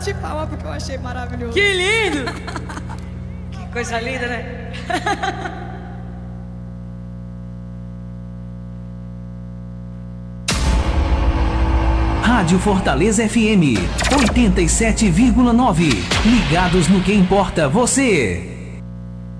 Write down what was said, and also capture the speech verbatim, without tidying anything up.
bati palma porque eu achei maravilhoso. Que lindo! Que coisa linda, né? Rádio Fortaleza F M, oitenta e sete vírgula nove. Ligados no que importa você.